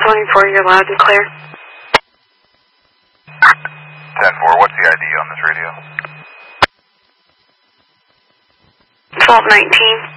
24, you're loud and clear. 10-4, what's the ID on this radio? 1219.